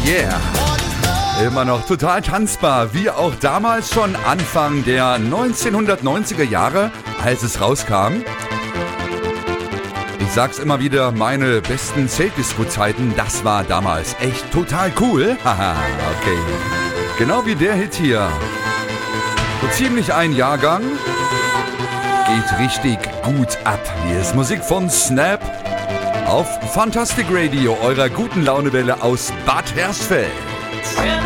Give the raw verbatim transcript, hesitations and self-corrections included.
Yeah. Immer noch total tanzbar, wie auch damals schon Anfang der neunzehnhundertneunziger Jahre, als es rauskam. Ich sag's immer wieder, meine besten Zeltdisco-Zeiten, das war damals echt total cool. Haha, okay. Genau wie der Hit hier. So ziemlich ein Jahrgang. Geht richtig gut ab. Hier ist Musik von Snap auf Fantastic Radio, eurer guten Launewelle aus Bad Hersfeld.